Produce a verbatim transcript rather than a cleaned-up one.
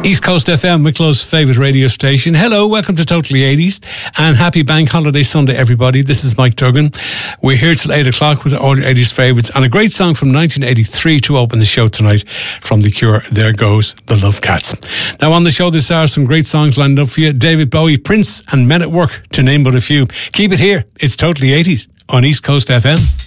East Coast F M, Wicklow's favourite radio station. Hello, welcome to Totally eighties and happy Bank Holiday Sunday, everybody. This is Mike Duggan. We're here till eight o'clock with all your eighties favourites and a great song from nineteen eighty-three to open the show tonight from The Cure. There goes the Love Cats. Now on the show this hour, some great songs lined up for you. David Bowie, Prince and Men at Work, to name but a few. Keep it here. It's Totally eighties on East Coast F M.